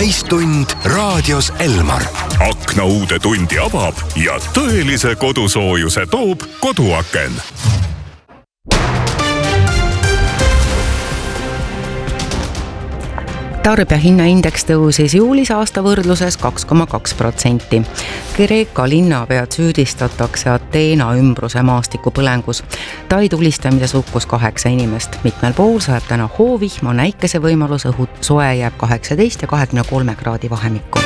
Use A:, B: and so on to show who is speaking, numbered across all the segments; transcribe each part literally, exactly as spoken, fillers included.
A: täistund raadios Elmar. Akna uude tundi avab ja tõelise kodusoojuse toob koduaken.
B: Tarbijahinnaindeks tõusis juulis aasta võrdluses kaks koma kaks protsenti. Kreeka linnapead süüdistatakse Ateena ümbruse maastikupõlengus. Tai tulistamises hukkus kaheksa inimest. Mitmel pool sajab täna hoovihma, näikese võimalus, õhut soe jääb kaheksateist ja kahekümne kolme kraadi vahemikku.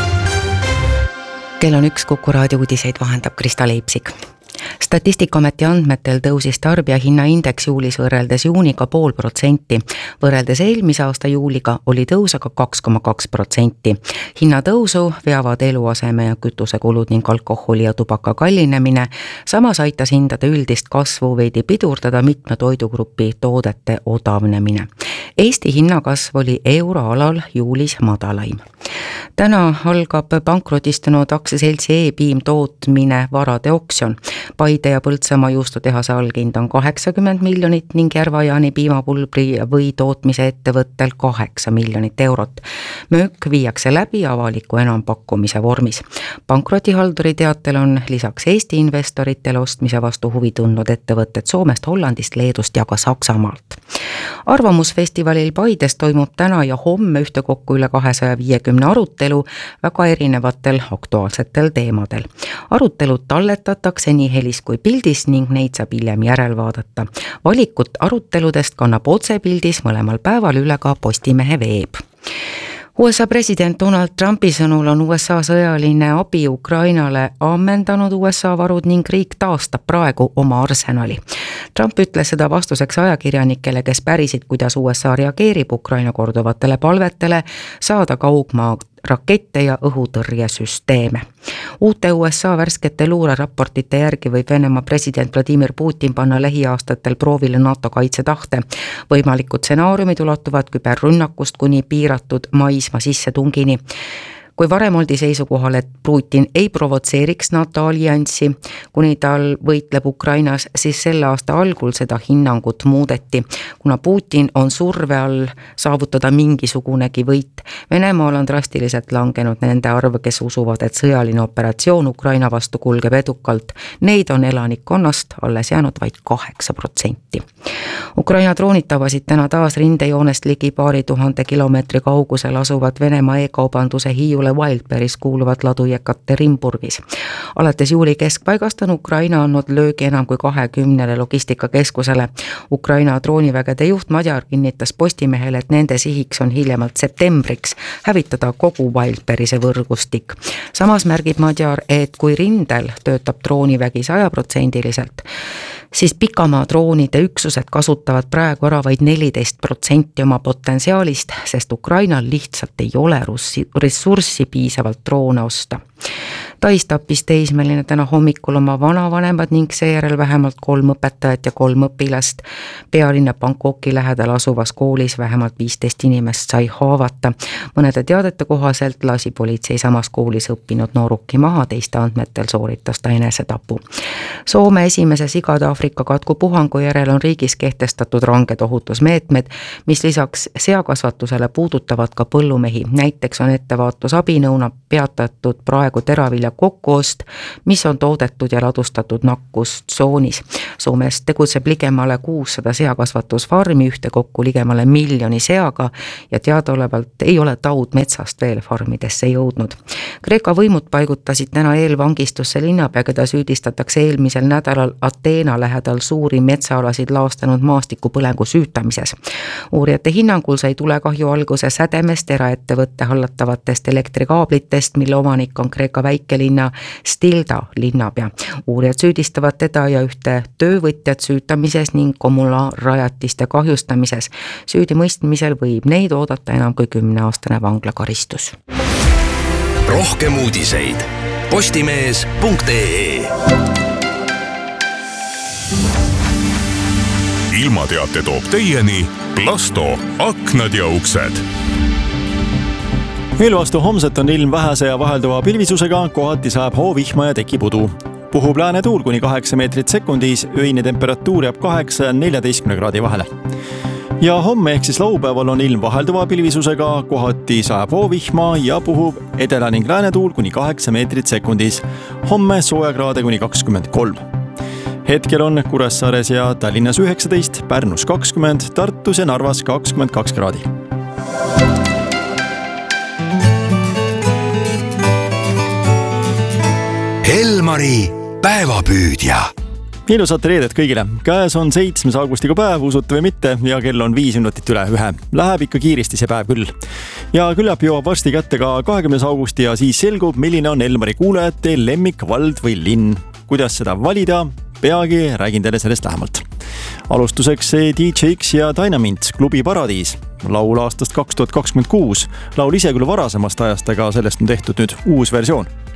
B: Kell on üks Kuku raadio uudiseid vahendab Krista Leipsik. Statistikaameti andmetel tõusis tarbijahinnaindeks juulis võrreldes juuniga pool protsenti. Võrreldes eelmise aasta juuliga oli tõus aga kaks koma kaks protsenti. Hinnatõusu veavad eluaseme ja kütusekulud ning alkoholi ja tubaka kallinemine. Samas aitas hindade üldist kasvu veidi pidurdada mitme toidugrupi toodete odavnemine. Eesti hinnakasv oli euroalal juulis madalaim. Täna algab pankrotistunud aktsiaseltsi E-Piim tootmine varade oksjon. Paide ja Põltsamaa juustutehase alghind on kaheksakümmend miljonit ning Järva-Jaani piimapulbri või tootmise ettevõttel kaheksa miljonit eurot. Müük viiakse läbi avaliku enampakkumise vormis. Pankrotihalduri teatel on lisaks Eesti investoritele ostmise vastu huvi tundnud ettevõtted Soomest, Hollandist, Leedust ja ka Saksamaalt. Arvamusfestivalil Paides toimub täna ja homme ühtekokku üle kahesaja viiekümne arutelu väga erinevatel aktuaalsetel teemadel. Arutelud talletatakse nii helis kui pildis ning neid saab hiljem järel vaadata. Valikut aruteludest kannab otsepildis mõlemal päeval üle ka Postimehe veeb. U S A president Donald Trumpi sõnul on U S A sõjaline abi Ukrainale ammendanud U S A varud ning riik taastab praegu oma arsenali. Trump ütles seda vastuseks ajakirjanikele, kes pärisid, kuidas U S A reageerib Ukraina korduvatele palvetele saada kaugmaa rakette ja õhutõrjesüsteeme. Uute U S A värskete luureraportite järgi võib Venemaa president Vladimir Putin panna lähiaastatel proovile NATO kaitsetahte. Võimalikud stsenaariumid ulatuvad küberrünnakust kuni piiratud maismaa sissetungini. Kui varem oldi seisukohal, et Putin ei provotseeriks NATO allianssi, kuni tal võitleb Ukrainas, siis selle aasta algul seda hinnangut muudeti, kuna Putin on surve all saavutada mingisugunegi võit. Venemaal on drastiliselt langenud nende arv, kes usuvad, et sõjaline operatsioon Ukraina vastu kulgeb edukalt. Neid on elanikkonnast alles jäänud vaid kaheksa protsenti. Ukraina droonid tabasid täna taas rindejoonest ligi paari tuhande kilomeetri kaugusel asuvad Venemaa e-kaubanduse Hiiule Wildberries kuuluvad ladu Jekaterinburgis. Alates juuli keskpaigast on Ukraina andnud löögi enam kui kahekümnele logistikakeskusele. Ukraina droonivägede juht Madjar kinnitas Postimehele, et nende sihiks on hiljemalt septembriks hävitada kogu Wildberriese võrgustik. Samas märgib Madjar, et kui rindel töötab droonivägi sajaprotsendiliselt, siis pikamaa droonide üksused kasutavad praegu ära vaid neliteist protsenti oma potentsiaalist, sest Ukrainal lihtsalt ei ole ressurssi piisavalt droone osta. Tais tappis teismeline täna hommikul oma vanavanemad ning seejärel vähemalt kolm õpetajat ja kolm õpilast. Pealinna Bangkoki lähedal asuvas koolis vähemalt viisteist inimest sai haavata. Mõnede teadete kohaselt lasi politsei samas koolis õppinud nooruki maha, teiste andmetel sooritas ta enesetapu. Soome esimese sigade Aafrika katkupuhangu järel on riigis kehtestatud ranged ohutusmeetmed, mis lisaks seakasvatusele puudutavad ka põllumehi. Näiteks on ettevaatusabinõuna peatatud praegu teravilja kokkuost, mis on toodetud ja ladustatud nakkustsoonis. Soomes tegutseb ligemale kuussada seakasvatusfarmi ühtekokku ligemale miljoni seaga ja teadaolevalt ei ole taud metsast veel farmidesse jõudnud. Kreeka võimud paigutasid täna eelvangistusse linnapea, keda süüdistatakse eelmisel nädalal Ateena lähedal suuri metsaalasid laastanud maastikupõlengu süütamises. Uurijate hinnangul sai tulekahju alguse sädemest eraettevõtte hallatavatest elektrikaablitest, mille omanik on Kreeka väikelinna Stilda linnapea. Uurijad süüdistavad teda ja ühte töövõtjat süütamises ning kommunaalrajatiste kahjustamises. Süüdimõistmisel võib neid oodata enam kui kümneaastane vanglakaristus.
A: Rohkem uudiseid postimees punkt ee. Ilmateate toob teieni Plasto aknad ja uksed.
C: Eelvastu homset on ilm vähese ja vahelduva pilvisusega, kohati saab hoovihma ja tekib udu. Puhub lääne tuul kuni kaheksa meetrit sekundis, öine temperatuur jääb kaheksa ja neljateistkümne kraadi vahele. ja homme ehk siis laupäeval on ilm vahelduva pilvisusega, kohati sajab hoovihma ja puhub edela- ning läänetuul kuni kaheksa meetrit sekundis. Homme soojakraade kuni kakskümmend kolm. Hetkel on Kuressaares ja Tallinnas üheksateist, Pärnus kakskümmend, Tartus ja Narvas kakskümmend kaks kraadi.
A: Elmari päevapüüdja.
C: Ilusat reedet kõigile. Käes on seitsmes augustiga päev, usute või mitte, ja kell on viis minutit üle ühe. Läheb ikka kiiristi see päev küll. Ja küllap jõuab varsti kätte ka kahekümnes augusti ja siis selgub, milline on Elmari kuulajate lemmikvald või linn. Kuidas seda valida? Peagi räägin teile sellest lähemalt. Alustuseks D J X ja Dynamint klubi Paradiis. Laul aastast kaks tuhat kakskümmend kuus. Laul ise küll varasemast ajast, aga sellest on tehtud nüüd uus versioon.